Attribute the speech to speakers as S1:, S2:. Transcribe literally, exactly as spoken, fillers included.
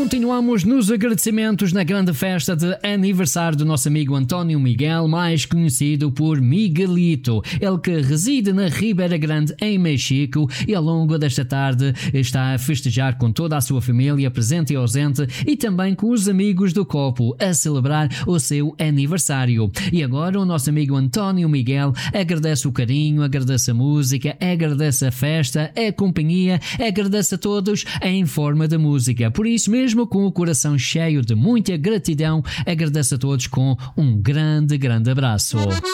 S1: Continuamos nos agradecimentos na grande festa de aniversário do nosso amigo António Miguel, mais conhecido por Miguelito. Ele que reside na Ribeira Grande, em México, e ao longo desta tarde está a festejar com toda a sua família, presente e ausente, e também com os amigos do copo, a celebrar o seu aniversário. E agora o nosso amigo António Miguel agradece o carinho, agradece a música, agradece a festa, a companhia, agradece a todos em forma de música. Por isso, mesmo com o coração cheio de muita gratidão, agradeço a todos com um grande, grande abraço.